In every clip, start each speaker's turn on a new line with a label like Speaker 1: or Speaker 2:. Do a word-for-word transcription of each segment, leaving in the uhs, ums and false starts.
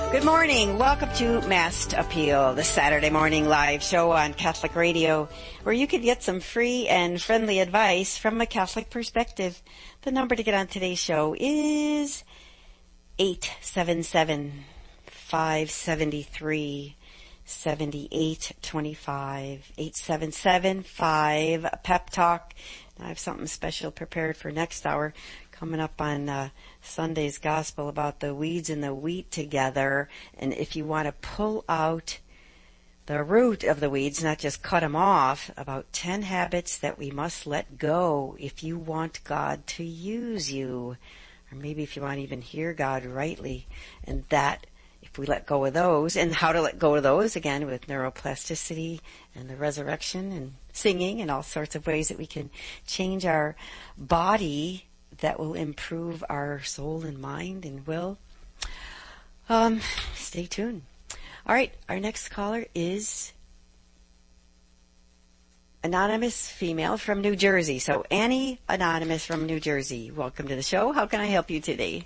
Speaker 1: Good morning. Welcome to Mast Appeal, the Saturday morning live show on Catholic Radio, where you can get some free and friendly advice from a Catholic perspective. The number to get on today's show is eight seven seven, five seven three, seven eight two five, eight seven seven, five, Pep Talk. I have something special prepared for next hour, coming up on uh, Sunday's Gospel about the weeds and the wheat together. And if you want to pull out the root of the weeds, not just cut them off, about ten habits that we must let go if you want God to use you. Or maybe if you want to even hear God rightly. And that, if we let go of those, and how to let go of those, again, with neuroplasticity and the resurrection and singing and all sorts of ways that we can change our body that will improve our soul and mind and will. Um, stay tuned. All right, our next caller is Anonymous Female from New Jersey. So Annie, Anonymous from New Jersey, welcome to the show. How can I help you today?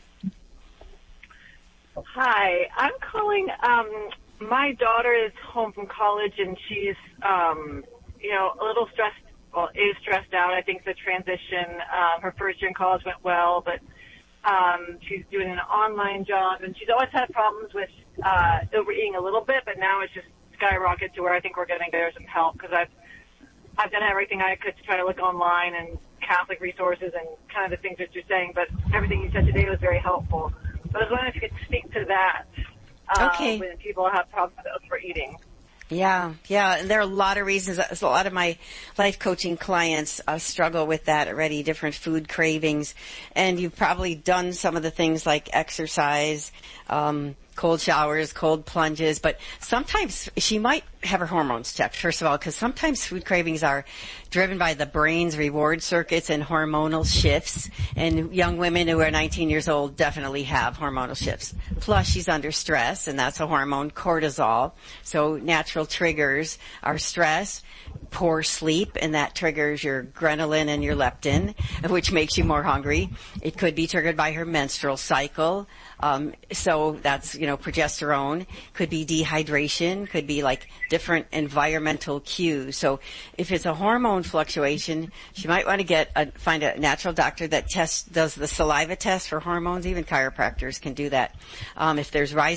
Speaker 2: Hi, I'm calling. Um, my daughter is home from college and she's, um, you know, a little stressed. Well, is stressed out. I think the transition, um, her first year in college went well, but um, she's doing an online job, and she's always had problems with uh, overeating a little bit, but now it's just skyrocketed to where I think we're going to get her some help, because I've I've done everything I could to try to look online and Catholic resources and kind of the things that you're saying, but everything you said today was very helpful. But I was wondering if you could speak to that uh,
Speaker 1: okay.
Speaker 2: when people have problems with overeating.
Speaker 1: Yeah, yeah, and there are a lot of reasons. A lot of my life coaching clients uh, struggle with that already, different food cravings. And you've probably done some of the things like exercise, um, cold showers, cold plunges, but sometimes she might have her hormones checked, first of all, because sometimes food cravings are driven by the brain's reward circuits and hormonal shifts. And young women who are nineteen years old definitely have hormonal shifts. Plus, she's under stress, and that's a hormone, cortisol. So natural triggers are stress, poor sleep, and that triggers your ghrelin and your leptin, which makes you more hungry. It could be triggered by her menstrual cycle. Um, so that's, you know, progesterone. Could be dehydration. Could be like different environmental cues. So if it's a hormone fluctuation, she might want to get a, find a natural doctor that tests, does the saliva test for hormones. Even chiropractors can do that. Um, if there's rising